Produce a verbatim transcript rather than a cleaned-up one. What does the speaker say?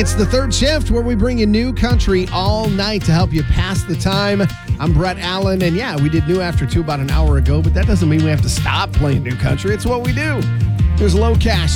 It's the third shift where we bring you new country all night to help you pass the time. I'm Brett Allen, and yeah, we did New After Two about an hour ago, but that doesn't mean we have to stop playing new country. It's what we do. There's Low Cash